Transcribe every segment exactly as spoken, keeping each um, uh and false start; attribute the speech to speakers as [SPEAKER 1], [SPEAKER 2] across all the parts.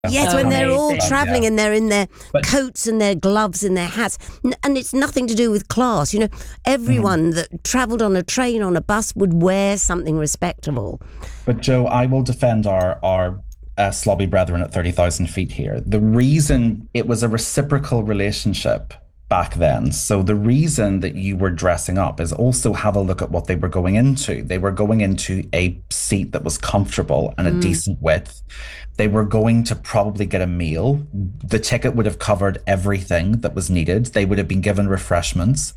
[SPEAKER 1] Yes,
[SPEAKER 2] Oh,
[SPEAKER 1] when they're all
[SPEAKER 2] amazing.
[SPEAKER 1] traveling
[SPEAKER 3] Yeah.
[SPEAKER 1] and they're in their
[SPEAKER 3] But-
[SPEAKER 1] coats and their gloves and their hats. N- And it's nothing to do with class. You know, everyone that travelled on a train, on a bus would wear something respectable.
[SPEAKER 3] But Joe, I will defend our our uh, slobby brethren at thirty thousand feet here. The reason it was a reciprocal relationship back then. So the reason that you were dressing up is also have a look at what they were going into. They were going into a seat that was comfortable and a decent width. They were going to probably get a meal. The ticket would have covered everything that was needed. They would have been given refreshments.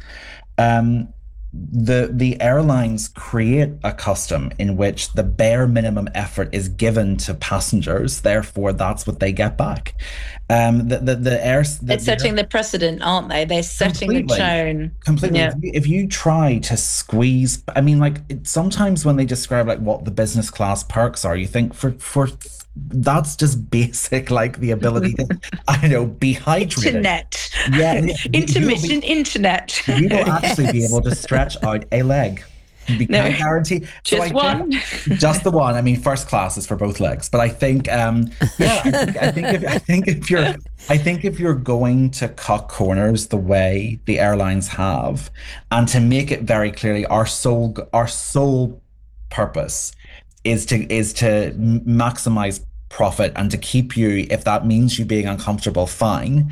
[SPEAKER 3] Um, the the airlines create a custom in which the bare minimum effort is given to passengers. Therefore, that's what they get back. Um, the the the air. The,
[SPEAKER 2] They're setting the precedent, aren't they? They're setting
[SPEAKER 3] Completely.
[SPEAKER 2] the tone.
[SPEAKER 3] Completely.
[SPEAKER 2] Yeah.
[SPEAKER 3] If, you, if you try to squeeze, I mean, like it, sometimes when they describe like what the business class perks are, you think for for that's just basic, like the ability to, I don't know, be hydrated.
[SPEAKER 2] Internet.
[SPEAKER 3] Yeah, you-
[SPEAKER 2] Intermittent internet.
[SPEAKER 3] You will actually be
[SPEAKER 1] Yes.
[SPEAKER 3] able to stretch out a leg. We
[SPEAKER 2] No.
[SPEAKER 3] can't guarantee. So I
[SPEAKER 2] Just
[SPEAKER 3] think-
[SPEAKER 2] one.
[SPEAKER 3] just the one. I mean, first class is for both legs, but I think, um, yeah, I think, I think if I think if you're, I think if you're going to cut corners the way the airlines have, and to make it very clearly, our sole, our sole purpose is to is to m- maximize profit and to keep you. If that means you being uncomfortable, fine.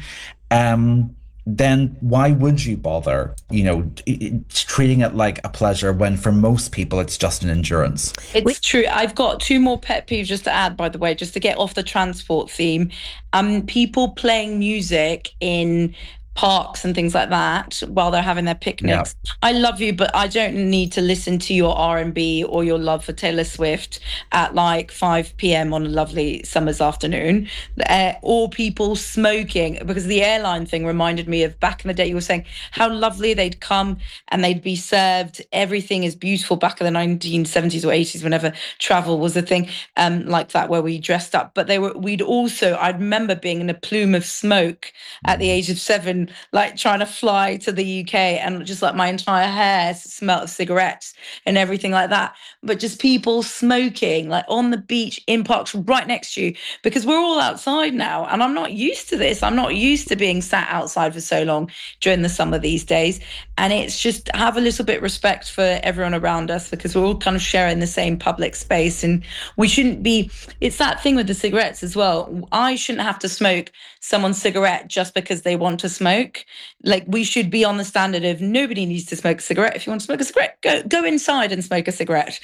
[SPEAKER 3] Um, then why would you bother, you know, t- t- treating it like a pleasure when for most people it's just an endurance?
[SPEAKER 2] It's true. I've got two more pet peeves just to add, by the way, just to get off the transport theme. Um, people playing music in parks and things like that while they're having their picnics. I love you, but I don't need to listen to your R and B or your love for Taylor Swift at like five p.m. on a lovely summer's afternoon. Uh, or people smoking, because the airline thing reminded me of back in the day. You were saying how lovely they'd come and they'd be served. Everything is beautiful back in the nineteen seventies or eighties, whenever travel was a thing um, like that, where we dressed up. But they were, we'd also, I remember being in a plume of smoke at the age of seven, like trying to fly to the U K, and just like my entire hair smelled of cigarettes and everything like that. But just people smoking like on the beach, in parks, right next to you, because we're all outside now. And I'm not used to this. I'm not used to being sat outside for so long during the summer these days. And it's just have a little bit respect for everyone around us, because we're all kind of sharing the same public space. And we shouldn't be, it's that thing with the cigarettes as well. I shouldn't have to smoke someone's cigarette just because they want to smoke. Like, we should be on the standard of nobody needs to smoke a cigarette. If you want to smoke a cigarette, go go inside and smoke a cigarette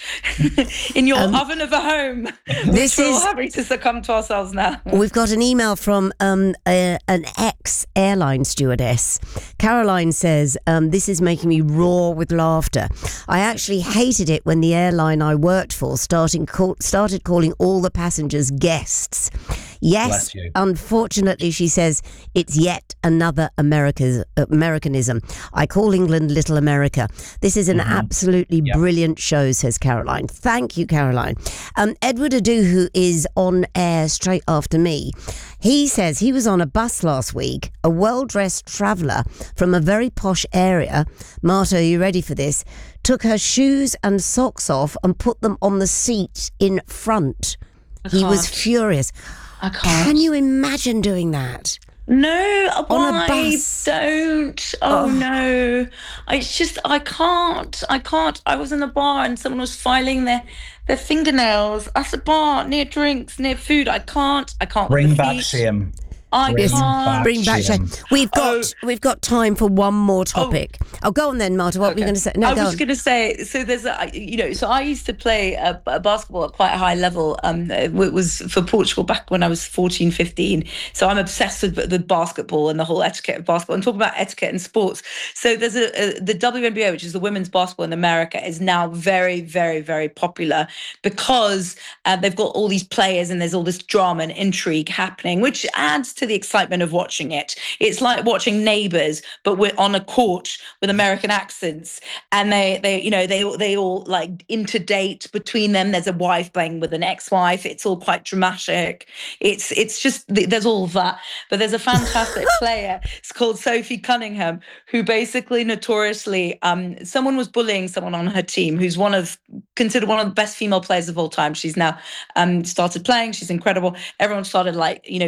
[SPEAKER 2] in your
[SPEAKER 1] Um,
[SPEAKER 2] oven of a home.
[SPEAKER 1] this
[SPEAKER 2] which we're all
[SPEAKER 1] is-
[SPEAKER 2] having to succumb to ourselves now.
[SPEAKER 1] We've got an email from um, a, an ex-airline stewardess. Caroline says, um, this is making me roar with laughter. I actually hated it when the airline I worked for starting call, started calling all the passengers guests. Yes,
[SPEAKER 3] Bless you.
[SPEAKER 1] unfortunately, she says, it's yet another America's, Americanism. I call England Little America. This is an absolutely
[SPEAKER 3] Yep.
[SPEAKER 1] brilliant show, says Caroline. Thank you, Caroline. Um, Edward Adu, who is on air straight after me, he says he was on a bus last week, a well-dressed traveller from a very posh area. Marta, are you ready for this? Took her shoes and socks off and put them on the seat in front. He was
[SPEAKER 2] can't.
[SPEAKER 1] furious.
[SPEAKER 2] I can't.
[SPEAKER 1] Can you imagine doing that?
[SPEAKER 2] No,
[SPEAKER 1] On a
[SPEAKER 2] why
[SPEAKER 1] bus.
[SPEAKER 2] don't? Oh, no. It's just, I can't. I can't. I was in a bar and someone was filing their, their fingernails at a bar, near drinks, near food. I can't. I can't.
[SPEAKER 3] Bring
[SPEAKER 2] with the
[SPEAKER 3] back
[SPEAKER 2] heat.
[SPEAKER 3] shame.
[SPEAKER 2] I
[SPEAKER 3] Bring
[SPEAKER 2] can't.
[SPEAKER 3] back
[SPEAKER 1] Bring back
[SPEAKER 3] shame.
[SPEAKER 1] shame. We've got we've got time for one more topic. Oh, go on then, Marta. What were you going to say? No,
[SPEAKER 2] I
[SPEAKER 1] go
[SPEAKER 2] was
[SPEAKER 1] on.
[SPEAKER 2] going to say, so there's a, you know, so I used to play a, a basketball at quite a high level. Um, it was for Portugal back when I was fourteen, fifteen. So I'm obsessed with the basketball and the whole etiquette of basketball, and talk about etiquette in sports. So there's a, a the W N B A, which is the women's basketball in America, is now very, very, very popular because uh, they've got all these players and there's all this drama and intrigue happening, which adds to the excitement of watching it. It's like watching Neighbours, but we're on a court with American accents, and they, they, you know, they, they all like interdate between them. There's a wife playing with an ex-wife. It's all quite dramatic. It's, it's just there's all of that. But there's a fantastic player. It's called Sophie Cunningham, who basically notoriously, um, someone was bullying someone on her team, who's one of considered one of the best female players of all time. She's now um, started playing. She's incredible. Everyone started like, you know,